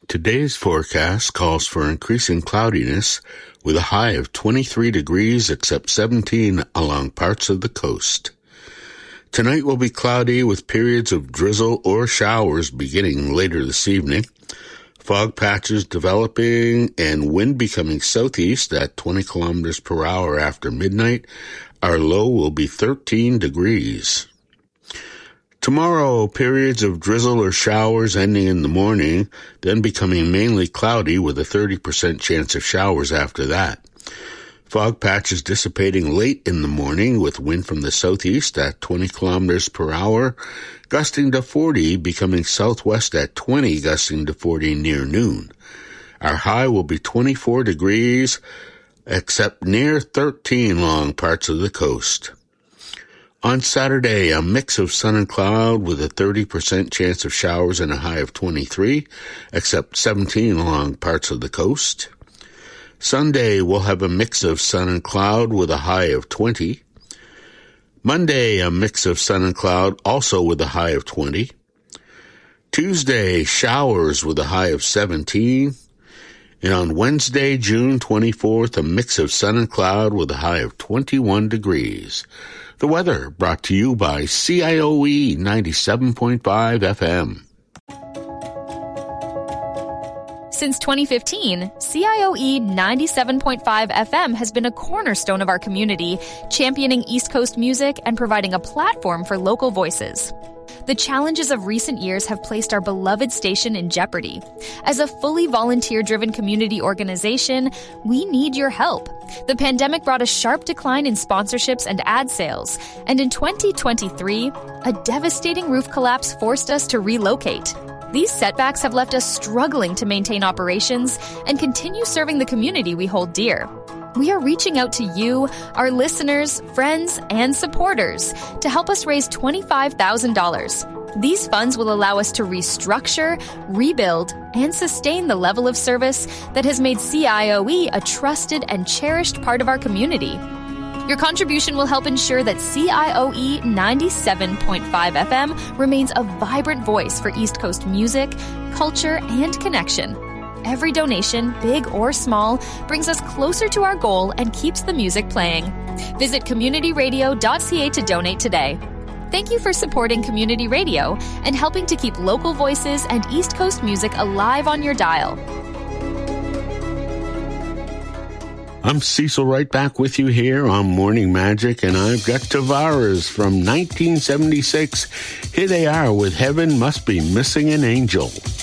Today's forecast calls for increasing cloudiness with a high of 23 degrees except 17 along parts of the coast. Tonight will be cloudy with periods of drizzle or showers beginning later this evening. Fog patches developing and wind becoming southeast at 20 kilometers per hour after midnight. Our low will be 13 degrees. Tomorrow, periods of drizzle or showers ending in the morning, then becoming mainly cloudy with a 30% chance of showers after that. Fog patches dissipating late in the morning with wind from the southeast at 20 kilometers per hour, gusting to 40, becoming southwest at 20, gusting to 40 near noon. Our high will be 24 degrees, except near 13 along parts of the coast. On Saturday, a mix of sun and cloud with a 30% chance of showers and a high of 23, except 17 along parts of the coast. Sunday, we'll have a mix of sun and cloud with a high of 20. Monday, a mix of sun and cloud, also with a high of 20. Tuesday, showers with a high of 17. And on Wednesday, June 24th, a mix of sun and cloud with a high of 21 degrees. The weather brought to you by CIOE 97.5 FM. Since 2015, CIOE 97.5 FM has been a cornerstone of our community, championing East Coast music and providing a platform for local voices. The challenges of recent years have placed our beloved station in jeopardy. As a fully volunteer-driven community organization, we need your help. The pandemic brought a sharp decline in sponsorships and ad sales, and in 2023, a devastating roof collapse forced us to relocate. These setbacks have left us struggling to maintain operations and continue serving the community we hold dear. We are reaching out to you, our listeners, friends, and supporters to help us raise $25,000. These funds will allow us to restructure, rebuild, and sustain the level of service that has made CIOE a trusted and cherished part of our community. Your contribution will help ensure that CIOE 97.5 FM remains a vibrant voice for East Coast music, culture, and connection. Every donation, big or small, brings us closer to our goal and keeps the music playing. Visit communityradio.ca to donate today. Thank you for supporting community radio and helping to keep local voices and East Coast music alive on your dial. I'm Cecil right back with you here on Morning Magic, and I've got Tavares from 1976. Here they are with Heaven Must Be Missing an Angel.